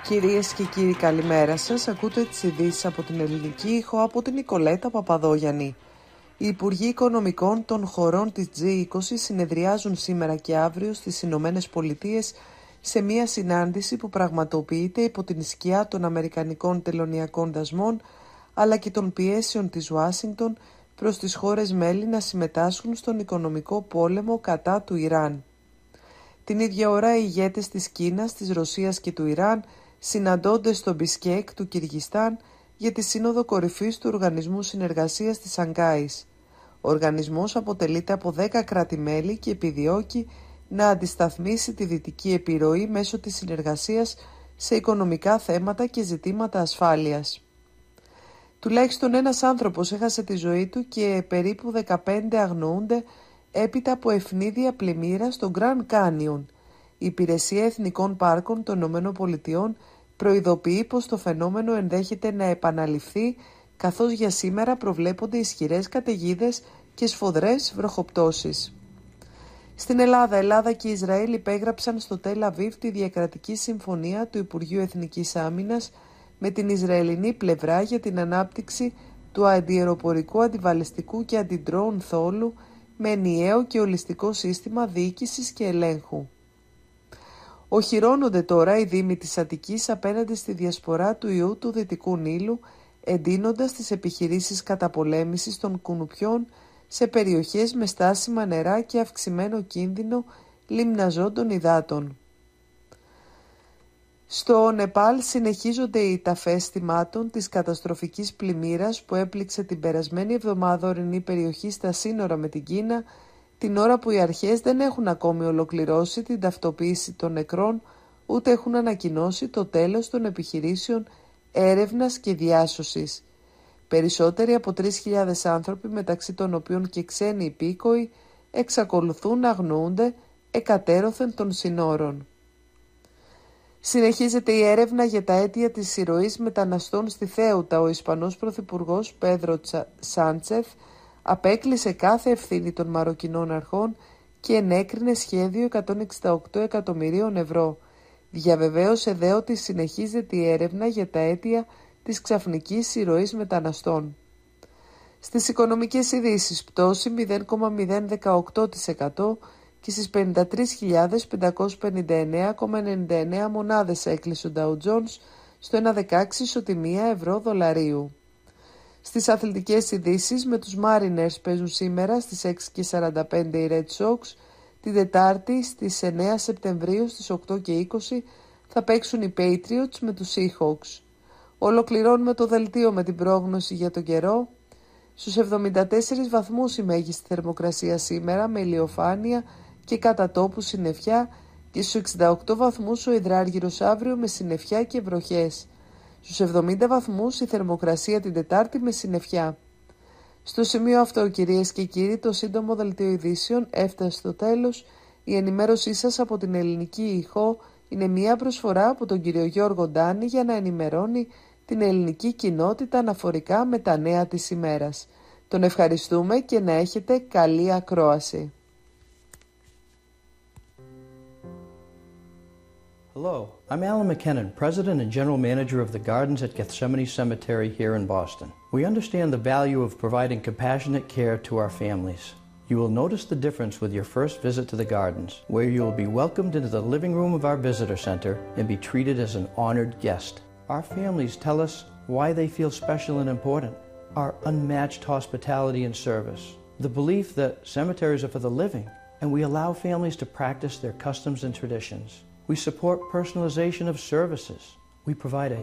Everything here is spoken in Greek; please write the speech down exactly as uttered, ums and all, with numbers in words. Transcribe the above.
Κυρίες και κύριοι, καλημέρα σας. Ακούτε τις ειδήσεις από την Ελληνική Ήχο από την Νικολέτα Παπαδόγιαννη. Οι Υπουργοί Οικονομικών των χωρών της τζι είκοσι συνεδριάζουν σήμερα και αύριο στις Ηνωμένες Πολιτείες σε μια συνάντηση που πραγματοποιείται υπό την σκιά των Αμερικανικών τελωνειακών δασμών αλλά και των πιέσεων της Ουάσιγκτον προς τις χώρες μέλη να συμμετάσχουν στον οικονομικό πόλεμο κατά του Ιράν. Την ίδια ώρα οι ηγέτες της Κίνας, της Ρωσίας και του Ιράν συναντώνται στο Μπισκέκ του Κυργιστάν για τη Σύνοδο Κορυφής του Οργανισμού Συνεργασίας της Σανγκάης. Ο οργανισμός αποτελείται από δέκα κράτη-μέλη και επιδιώκει να αντισταθμίσει τη δυτική επιρροή μέσω της συνεργασίας σε οικονομικά θέματα και ζητήματα ασφάλειας. Τουλάχιστον ένας άνθρωπος έχασε τη ζωή του και περίπου δεκαπέντε αγνοούνται έπειτα από ευνίδια πλημμύρα στο Grand Canyon. Η Υπηρεσία Εθνικών Πάρκων των Ηνωμένων Πολιτειών προειδοποιεί πως το φαινόμενο ενδέχεται να επαναληφθεί, καθώς για σήμερα προβλέπονται ισχυρές καταιγίδες και σφοδρές βροχοπτώσεις. Στην Ελλάδα, Ελλάδα και Ισραήλ υπέγραψαν στο Τελ Αβίβ τη διακρατική συμφωνία του Υπουργείου Εθνικής Άμυνας με την Ισραηλινή πλευρά για την ανάπτυξη του αντιεροπορικού, αντιβαλιστικού και αντιντρόουν θόλου με ενιαίο και ολιστικό σύστημα διοίκησης και ελέγχου. Οχυρώνονται τώρα οι δήμοι της Αττικής απέναντι στη διασπορά του ιού του Δυτικού Νείλου, εντείνοντας τις επιχειρήσεις καταπολέμησης των κουνουπιών σε περιοχές με στάσιμα νερά και αυξημένο κίνδυνο λιμναζόντων υδάτων. Στο Νεπάλ συνεχίζονται οι ταφές θυμάτων της καταστροφικής πλημμύρας που έπληξε την περασμένη εβδομάδα ορεινή περιοχή στα σύνορα με την Κίνα, την ώρα που οι αρχές δεν έχουν ακόμη ολοκληρώσει την ταυτοποίηση των νεκρών, ούτε έχουν ανακοινώσει το τέλος των επιχειρήσεων έρευνας και διάσωσης. Περισσότεροι από τρεις χιλιάδες άνθρωποι, μεταξύ των οποίων και ξένοι υπήκοοι, εξακολουθούν να αγνοούνται εκατέρωθεν των συνόρων. Συνεχίζεται η έρευνα για τα αίτια της εισρωής μεταναστών στη Θέουτα. Ο Ισπανός Πρωθυπουργός Πέδρο Σάντσεθ απέκλεισε κάθε ευθύνη των Μαροκινών αρχών και ενέκρινε σχέδιο εκατόν εξήντα οκτώ εκατομμυρίων ευρώ. Διαβεβαίωσε δε ότι συνεχίζεται η έρευνα για τα αίτια της ξαφνικής εισρωής μεταναστών. Στις οικονομικές ειδήσεις, πτώση μηδέν κόμμα μηδέν δεκαοκτώ τοις εκατό και στις πενήντα τρεις χιλιάδες πεντακόσιες πενήντα εννέα κόμμα ενενήντα εννέα μονάδες έκλεισε ο Dow Jones στο ένα κόμμα δεκαέξι ισοτιμία ευρώ δολαρίου. Στις αθλητικές ειδήσεις, με τους Mariners παίζουν σήμερα στις έξι και σαράντα πέντε οι Red Sox, την Τετάρτη στις εννέα Σεπτεμβρίου στις οκτώ και είκοσι θα παίξουν οι Patriots με τους Seahawks. Ολοκληρώνουμε το δελτίο με την πρόγνωση για τον καιρό. Στους εβδομήντα τέσσερις βαθμούς η μέγιστη θερμοκρασία σήμερα με ηλιοφάνεια και κατά τόπου συννεφιά και στους εξήντα οκτώ βαθμούς ο υδράργυρος αύριο με συννεφιά και βροχές. Στους εβδομήντα βαθμούς η θερμοκρασία την Τετάρτη με συννεφιά. Στο σημείο αυτό, κυρίες και κύριοι, το σύντομο δελτίο ειδήσεων έφτασε στο τέλος. Η ενημέρωσή σας από την Ελληνική Ήχο είναι μια προσφορά από τον κύριο Γιώργο Ντάνη για να ενημερώνει την ελληνική κοινότητα αναφορικά με τα νέα της ημέρας. Τον ευχαριστούμε και να έχετε καλή ακρόαση. Hello, I'm Alan McKinnon, President and General Manager of the Gardens at Gethsemane Cemetery here in Boston. We understand the value of providing compassionate care to our families. You will notice the difference with your first visit to the Gardens, where you will be welcomed into the living room of our visitor center and be treated as an honored guest. Our families tell us why they feel special and important. Our unmatched hospitality and service, the belief that cemeteries are for the living, and we allow families to practice their customs and traditions. We support personalization of services. We provide a